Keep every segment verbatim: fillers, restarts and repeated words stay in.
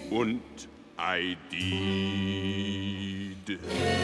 Und I did.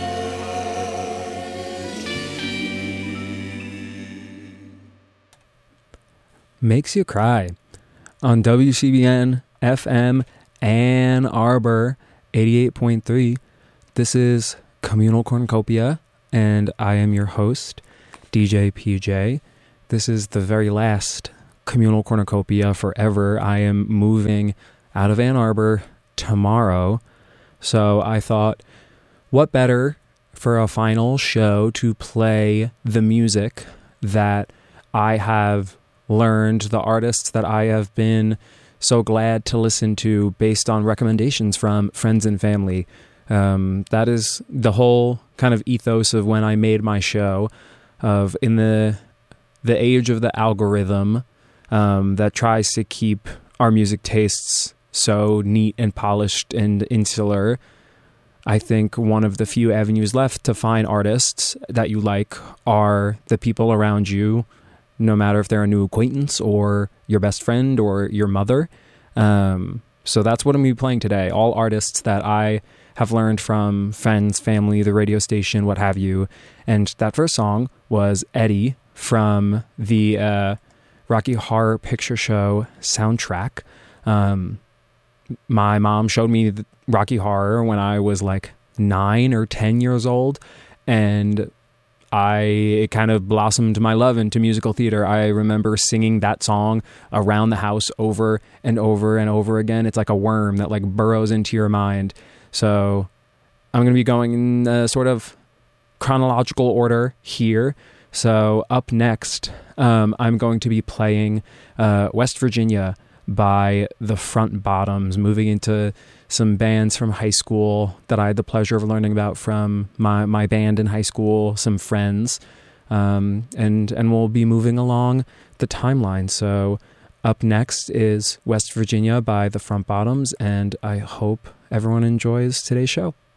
Makes You Cry on W C B N F M Ann Arbor eighty-eight point three. This is Communal Cornucopia, and I am your host, D J P J. This is the very last Communal Cornucopia forever. I am moving out of Ann Arbor tomorrow, so I thought, what better for a final show to play the music that I have learned, the artists that I have been so glad to listen to based on recommendations from friends and family. Um, that is the whole kind of ethos of when I made my show, of in the the age of the algorithm um, that tries to keep our music tastes so neat and polished and insular. I think one of the few avenues left to find artists that you like are the people around you, no matter if they're a new acquaintance or your best friend or your mother. Um, so that's what I'm going to be playing today. All artists that I have learned from friends, family, the radio station, what have you. And that first song was Eddie from the uh, Rocky Horror Picture Show soundtrack. Um, my mom showed me the Rocky Horror when I was like nine or ten years old, and I it kind of blossomed my love into musical theater. I remember singing that song around the house over and over and over again. It's like a worm that like burrows into your mind. So I'm going to be going in a sort of chronological order here. So up next, um, I'm going to be playing uh, West Virginia by the Front Bottoms, moving into some bands from high school that I had the pleasure of learning about from my, my band in high school, some friends, um, and, and we'll be moving along the timeline. So up next is West Virginia by the Front Bottoms, and I hope everyone enjoys today's show.